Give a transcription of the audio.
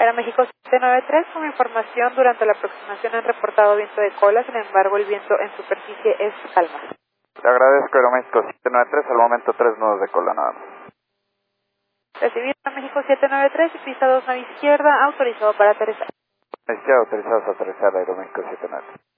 Aeroméxico 793, como información, durante la aproximación han reportado viento de cola, sin embargo el viento en superficie es calma. Le agradezco, Aeroméxico 793, al momento 3 nudos de cola nada más. Recibido Aeroméxico 793, pista 2 nave izquierda, autorizado para aterrizar. Autorizados a aterrizar, Aeroméxico 793.